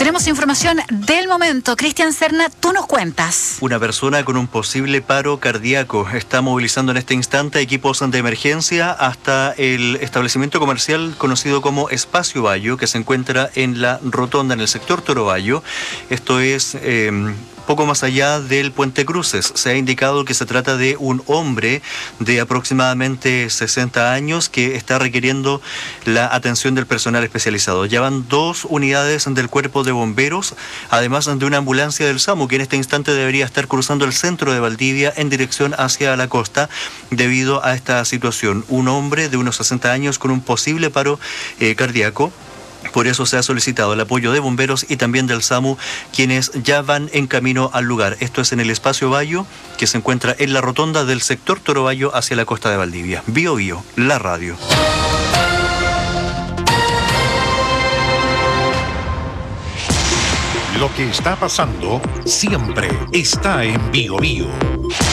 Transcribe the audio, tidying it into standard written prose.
Tenemos información del momento. Cristian Serna, tú nos cuentas. Una persona con un posible paro cardíaco está movilizando en este instante equipos de emergencia hasta el establecimiento comercial conocido como Espacio Bayo, que se encuentra en la rotonda en el sector Toro Bayo. Esto es poco más allá del Puente Cruces. Se ha indicado que se trata de un hombre de aproximadamente 60 años que está requiriendo la atención del personal especializado. Ya van 2 unidades del cuerpo de bomberos, además de una ambulancia del SAMU que en este instante debería estar cruzando el centro de Valdivia en dirección hacia la costa debido a esta situación. Un hombre de unos 60 años con un posible paro cardíaco. Por eso se ha solicitado el apoyo de bomberos y también del SAMU, quienes ya van en camino al lugar. Esto es en el Espacio Bayo, que se encuentra en la rotonda del sector Toro Bayo hacia la costa de Valdivia. Bio Bio, la radio. Lo que está pasando siempre está en Bio Bio.